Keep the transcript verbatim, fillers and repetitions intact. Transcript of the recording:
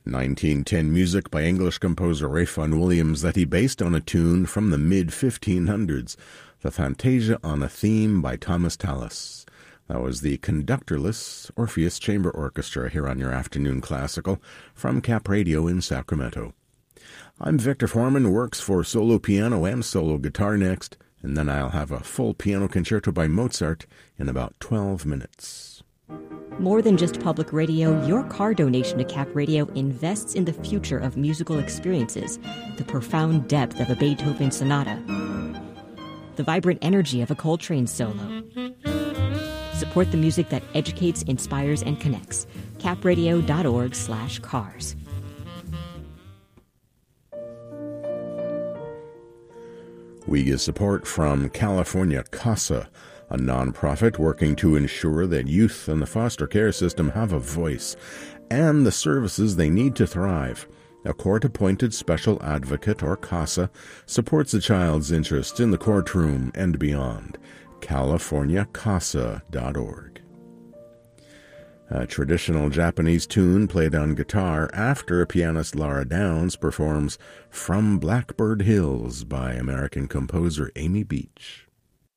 nineteen ten music by English composer Ralph Vaughan Williams that he based on a tune from the mid fifteen hundreds, the Fantasia on a Theme by Thomas Tallis. That was the conductorless Orpheus Chamber Orchestra here on your Afternoon Classical from Cap Radio in Sacramento. I'm Victor Foreman, works for solo piano and solo guitar next, and then I'll have a full piano concerto by Mozart in about twelve minutes. More than just public radio, your car donation to Cap Radio invests in the future of musical experiences, the profound depth of a Beethoven sonata, the vibrant energy of a Coltrane solo. Support the music that educates, inspires, and connects. capradio.org slash cars. We get support from California CASA, a nonprofit working to ensure that youth in the foster care system have a voice and the services they need to thrive. A court-appointed special advocate, or CASA, supports a child's interest in the courtroom and beyond. california casa dot org. A traditional Japanese tune played on guitar after pianist Laura Downs performs From Blackbird Hills by American composer Amy Beach.